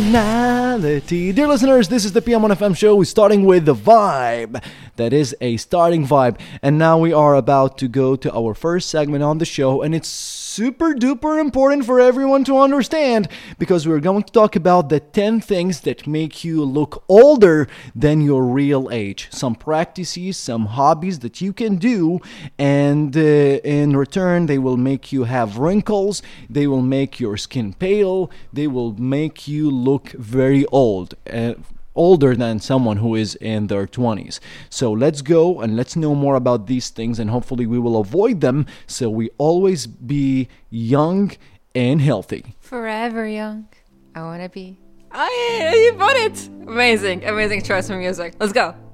personality. Dear listeners, this is the PM1FM show, starting with the vibe. That is a starting vibe. And now we are about to go to our first segment on the show, and it's super duper important for everyone to understand because we're going to talk about the 10 things that make you look older than your real age. Some practices, some hobbies that you can do, and in return, they will make you have wrinkles, they will make your skin pale, they will make you look very old. Older than someone who is in their 20s. So let's go and let's know more about these things, and hopefully we will avoid them so we always be young and healthy. Forever young. I want to be. You bought it. Amazing choice for music. Let's go.